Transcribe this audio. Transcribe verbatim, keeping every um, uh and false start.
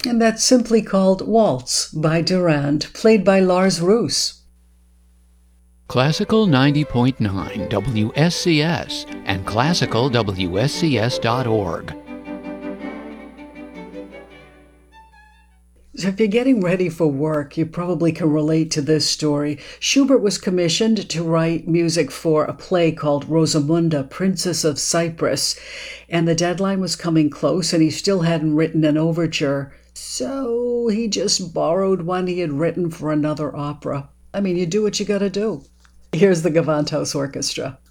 And that's simply called Waltz by Durand, played by Lars Roos. Classical ninety point nine W S C S and classical W S C S dot org. So if you're getting ready for work, you probably can relate to this story. Schubert was commissioned to write music for a play called Rosamunda, Princess of Cyprus, and the deadline was coming close and he still hadn't written an overture, so he just borrowed one he had written for another opera. I mean, you do what you gotta do. Here's the Gewandhaus Orchestra.